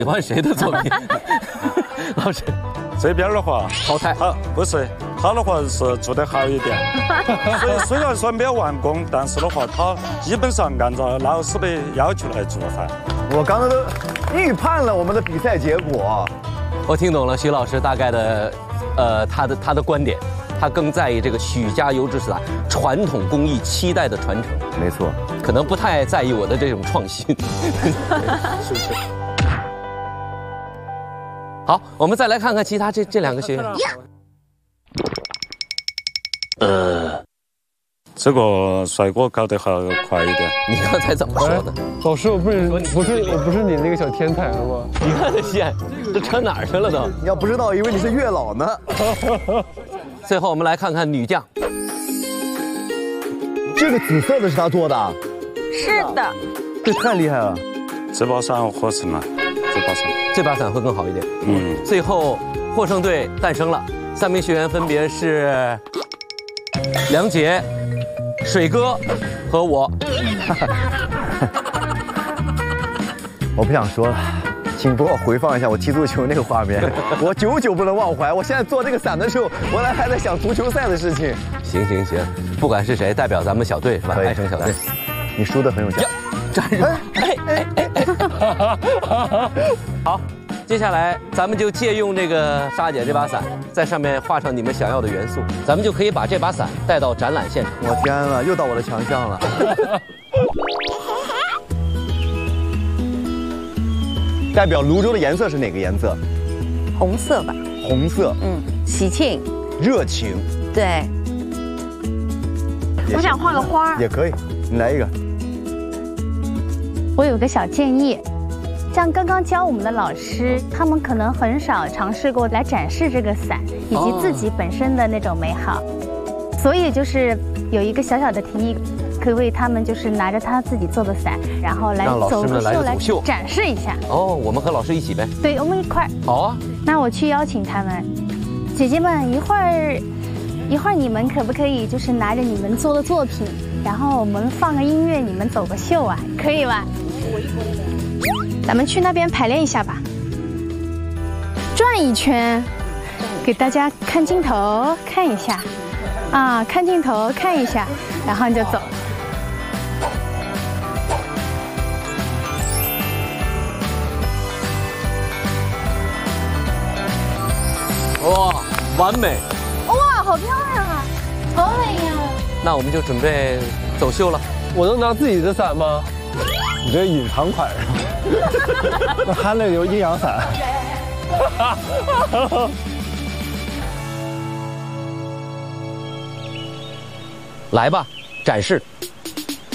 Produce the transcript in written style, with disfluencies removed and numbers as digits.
喜欢谁的作品？老师， 这边的话， 淘汰。 不是，他的话是做得好一点。虽然说没有完工，但是的话，他基本上按照老师的要求来做噻。 我刚才都预判了我们的比赛结果。 我听懂了徐老师大概的，他的观点，他更在意这个许家油纸伞传统工艺期待的传承。 没错， 可能不太在意我的这种创新，是不是？好，我们再来看看其他这两个学员。 这个帅哥搞得还快一点。 你刚才怎么说的？ 老师，我不是你那个小天才了吗？ 你看这线，这扯哪儿去了都？ 你要不知道，以为你是月老呢。 最后我们来看看女将。 这个紫色的是他做的？ 是的。 这太厉害了。 这把伞合适吗？ 这把伞会更好一点。最后获胜队诞生了，3名学员分别是梁杰、水哥和我。 我不想说了，请帮我回放一下我踢足球那个画面，我久久不能忘怀。我现在做这个伞的时候，我还在想足球赛的事情。 行，不管是谁代表咱们小队是吧？爱城小队， 你输得很有价。 站住！好，接下来咱们就借用这个莎姐这把伞，在上面画上你们想要的元素，咱们就可以把这把伞带到展览现场。 我天啊，又到我的强项了。代表泸州的颜色是哪个颜色？ 红色吧。 红色。 喜庆。 热情。 对。我想画个花。 也可以，你来一个。 我有个小建议，像刚刚教我们的老师，他们可能很少尝试过来展示这个伞以及自己本身的那种美好，所以就是有一个小小的提议，可以为他们就是拿着他自己做的伞，然后来走个秀来展示一下。 哦，我们和老师一起呗？ 对，我们一块儿。 好啊。 那我去邀请他们，姐姐们，一会儿你们可不可以就是拿着你们做的作品，然后我们放个音乐，你们走个秀啊，可以吧？咱们去那边排练一下吧，转一圈，给大家看镜头看一下，啊，看镜头看一下，然后你就走。 哇，完美！ 哇，好漂亮啊，好美呀！ 那我们就准备走秀了。 我能拿自己的伞吗？ 你这隐藏款是吧？那还得有阴阳伞。 来吧，展示。